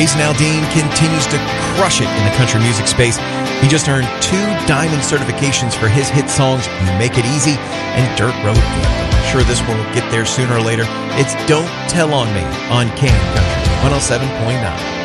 Jason Aldean continues to crush it in the country music space. He just earned 2 diamond certifications for his hit songs, You Make It Easy and Dirt Road Anthem. I'm sure this one will get there sooner or later. It's Don't Tell on Me on Can Country 107.9.